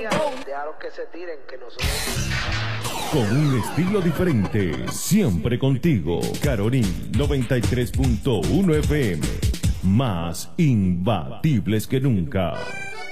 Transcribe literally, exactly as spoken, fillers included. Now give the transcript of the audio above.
Déjalo que se tiren, que nosotros... Con un estilo diferente, siempre contigo. Caroní noventa y tres punto uno F M. Más imbatibles que nunca.